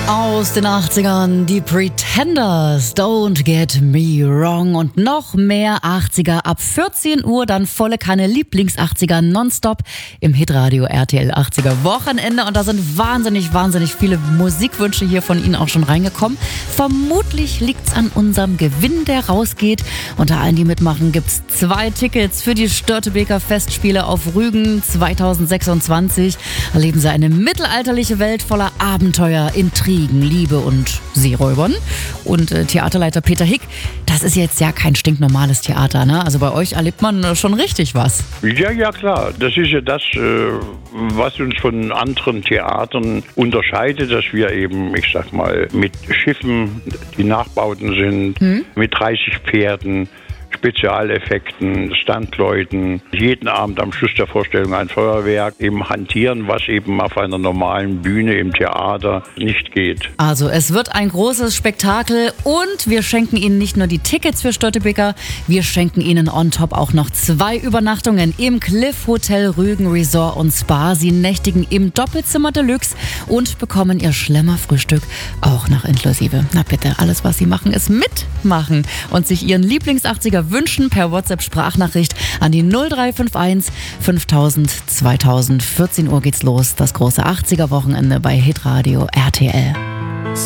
Aus den 80ern, die Pretenders, Don't Get Me Wrong und noch mehr 80er ab 14 Uhr, dann volle Kanne Lieblings-80er nonstop im Hitradio RTL 80er Wochenende und da sind wahnsinnig viele Musikwünsche hier von Ihnen auch schon reingekommen. Vermutlich liegt's an unserem Gewinn, der rausgeht. Unter allen, die mitmachen, gibt's 2 Tickets für die Störtebeker Festspiele auf Rügen 2026. Erleben Sie eine mittelalterliche Welt voller Abenteuer, Intrigen, Liebe und Seeräubern. Und Theaterleiter Peter Hick, das ist jetzt ja kein stinknormales Theater, ne? Also bei euch erlebt man schon richtig was. Ja, klar. Das ist ja das, was uns von anderen Theatern unterscheidet, dass wir eben, ich sag mal, mit Schiffen, die Nachbauten sind, mit 30 Pferden, Spezialeffekten, Standleuten, jeden Abend am Schluss der Vorstellung ein Feuerwerk, eben hantieren, was eben auf einer normalen Bühne im Theater nicht geht. Also es wird ein großes Spektakel und wir schenken Ihnen nicht nur die Tickets für Störtebeker, wir schenken Ihnen on top auch noch 2 Übernachtungen im Cliff Hotel Rügen Resort und Spa. Sie nächtigen im Doppelzimmer Deluxe und bekommen Ihr Schlemmerfrühstück auch noch inklusive. Na bitte, alles was Sie machen ist mitmachen und sich Ihren Lieblings-80er wünschen per WhatsApp-Sprachnachricht an die 0351 5000 2000. 14 Uhr geht's los, das große 80er-Wochenende bei Hitradio RTL.